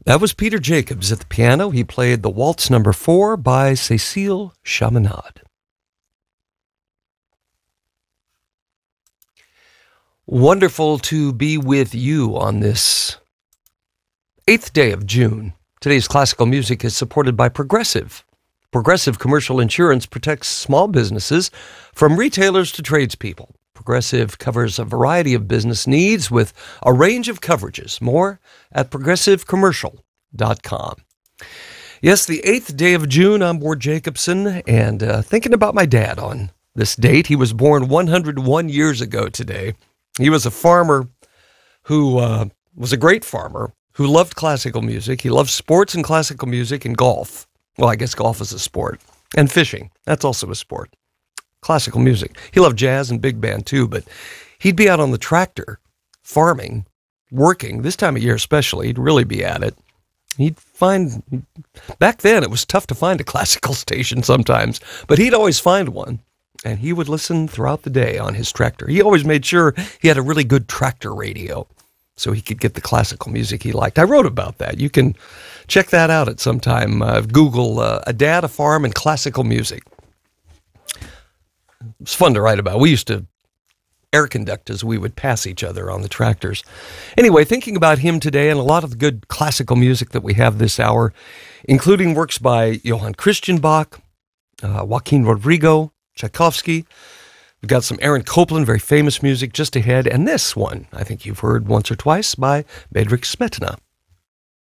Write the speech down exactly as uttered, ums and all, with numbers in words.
That was Peter Jacobs at the piano. He played the Waltz Number Four by Cécile Chaminade. Wonderful to be with you on this eighth day of June. Today's classical music is supported by Progressive. Progressive Commercial Insurance protects small businesses from retailers to tradespeople. Progressive covers a variety of business needs with a range of coverages. More at progressive commercial dot com. Yes, the eighth day of June, I'm Ward Jacobson, and uh, thinking about my dad on this date. He was born one hundred one years ago today. He was a farmer who uh, was a great farmer who loved classical music. He loved sports and classical music and golf. Well, I guess golf is a sport. And fishing. That's also a sport. Classical music. He loved jazz and big band too, but he'd be out on the tractor, farming, working. This time of year especially, he'd really be at it. He'd find, back then it was tough to find a classical station sometimes, but he'd always find one, and he would listen throughout the day on his tractor. He always made sure he had a really good tractor radio so he could get the classical music he liked. I wrote about that. You can check that out at some time. Uh, Google uh, a dad, a farm, and classical music. It's fun to write about. We used to air conduct as we would pass each other on the tractors. Anyway, thinking about him today and a lot of the good classical music that we have this hour, including works by Johann Christian Bach, uh, Joaquin Rodrigo, Tchaikovsky. We've got some Aaron Copland, very famous music just ahead, and this one I think you've heard once or twice by Bedřich Smetana.